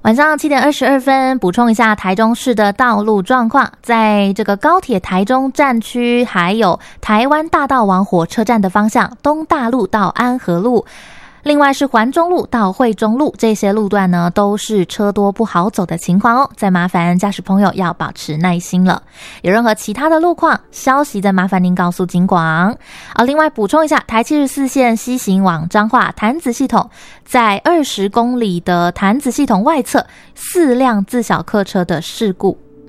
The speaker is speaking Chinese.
晚上7点22分，补充一下台中市的道路状况。在这个高铁台中站区，还有台湾大道往火车站的方向，东大路到安和路，另外是环中路到惠中路，这些路段呢都是车多不好走的情况哦，再麻烦驾驶朋友要保持耐心了。有任何其他的路况消息，再麻烦您告诉警广。另外补充一下，台74线西行往彰化潭子系统，在20公里的潭子系统外侧4辆自小客车的事故